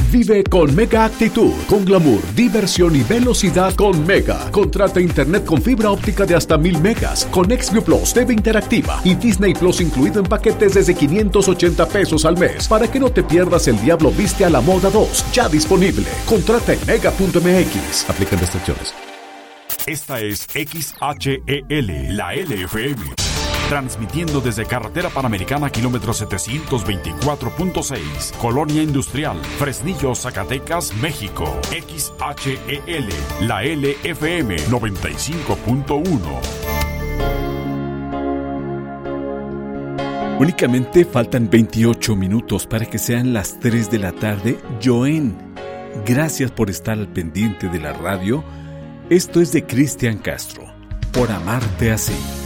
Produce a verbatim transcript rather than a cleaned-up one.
Vive con Mega Actitud, con glamour, diversión y velocidad con Mega. Contrata internet con fibra óptica de hasta mil megas, con Xview Plus, T V interactiva y Disney Plus incluido en paquetes desde quinientos ochenta pesos al mes, para que no te pierdas El Diablo Viste a la Moda dos, ya disponible. Contrata en mega punto m x. Aplican restricciones. Esta es X H E L, la L F M. Transmitiendo desde Carretera Panamericana, kilómetro setecientos veinticuatro punto seis, Colonia Industrial, Fresnillo, Zacatecas, México. X H E L, la L F M noventa y cinco punto uno. Únicamente faltan veintiocho minutos para que sean las tres de la tarde. Joen, gracias por estar al pendiente de la radio. Esto es de Cristian Castro, Por amarte así.